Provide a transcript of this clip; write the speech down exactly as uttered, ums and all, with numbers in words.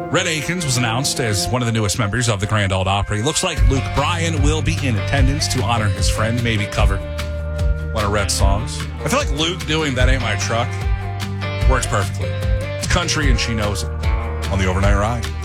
Red Akins was announced as one of the newest members of the Grand Ole Opry. Looks like Luke Bryan will be in attendance to honor his friend, maybe cover one of Red's songs. I feel like Luke doing That Ain't My Truck works perfectly. It's country and she knows it on the Overnight Ride.